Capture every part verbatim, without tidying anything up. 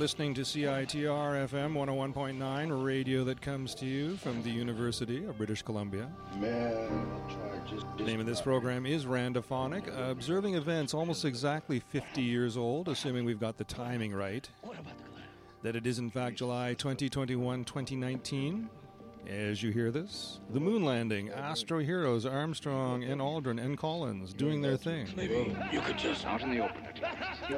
listening to C I T R F M one oh one point nine, radio that comes to you from the University of British Columbia. Man, I'll try just, just The name of this program is Randophonic, uh, observing events almost exactly fifty years old, assuming we've got the timing right. That it is in fact July twenty twenty-one twenty nineteen. As you hear this, the moon landing, Astro Heroes, Armstrong and Aldrin and Collins doing their thing. Maybe you could just out in the open at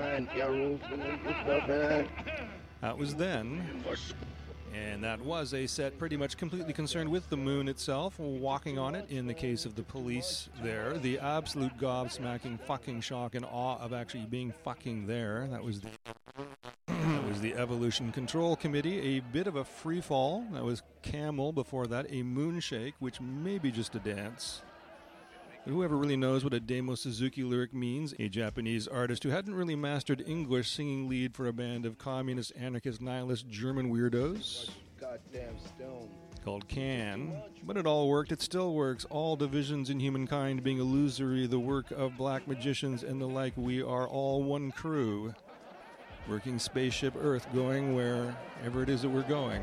That was then, and that was a set pretty much completely concerned with the moon itself, walking on it, in the case of the police there, the absolute gobsmacking fucking shock and awe of actually being fucking there. That was the... That was the Evolution Control Committee, a bit of a free fall. That was Camel before that, a moonshake, which may be just a dance. But whoever really knows what a Demo Suzuki lyric means, a Japanese artist who hadn't really mastered English, singing lead for a band of communist, anarchist, nihilist German weirdos. goddamn stone. Called Can. But it all worked, it still works. All divisions in humankind being illusory, the work of black magicians and the like. We are all one crew. Working Spaceship Earth, going wherever it is that we're going.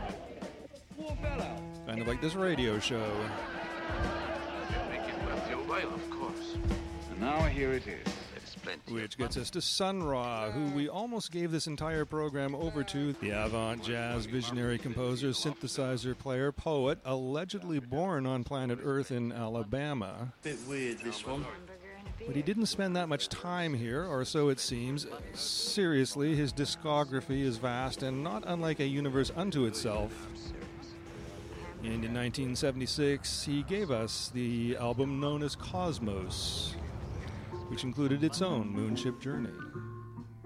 Kind of like this radio show. Make it worth your while, of course. And now here it is. There's plenty. Which gets us to Sun Ra, who we almost gave this entire program over to. The avant jazz visionary composer, synthesizer player, poet, allegedly born on planet Earth in Alabama. Bit weird, this one. But he didn't spend that much time here, or so it seems. Seriously, his discography is vast and not unlike a universe unto itself. And in nineteen seventy-six, he gave us the album known as Cosmos, which included its own Moonship Journey.